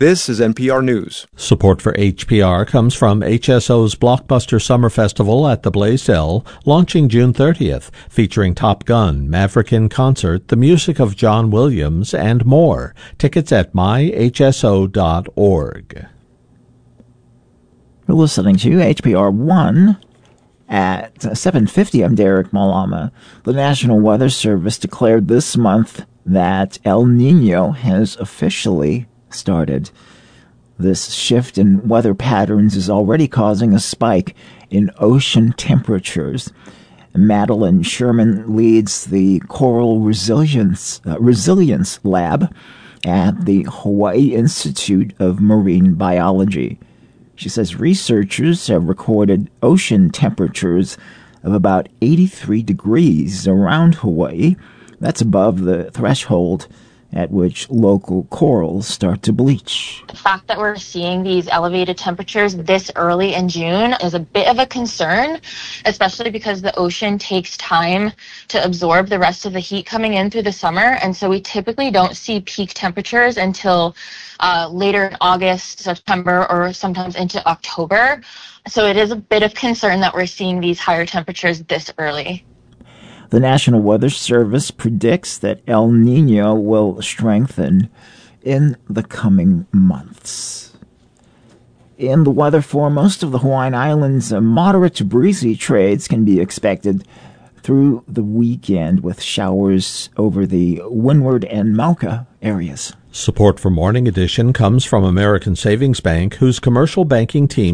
This is NPR News. Support for HPR comes from HSO's Blockbuster Summer Festival at the Blaisdell, launching June 30th, featuring Top Gun, Maverick in Concert, the music of John Williams, and more. Tickets at myhso.org. You're listening to HPR 1 at 7:50. I'm Derek Malama. The National Weather Service declared this month that El Niño has officially started. This shift in weather patterns is already causing a spike in ocean temperatures. Madeline Sherman leads the Coral Resilience Lab at the Hawaii Institute of Marine Biology. She says researchers have recorded ocean temperatures of about 83 degrees around Hawaii. That's above the threshold at which local corals start to bleach. The fact that we're seeing these elevated temperatures this early in June is a bit of a concern, especially because the ocean takes time to absorb the rest of the heat coming in through the summer, and so we typically don't see peak temperatures until later in August, September, or sometimes into October. So it is a bit of concern that we're seeing these higher temperatures this early. The National Weather Service predicts that El Niño will strengthen in the coming months. In the weather for most of the Hawaiian Islands, moderate to breezy trades can be expected through the weekend with showers over the Windward and Mauka areas. Support for Morning Edition comes from American Savings Bank, whose commercial banking team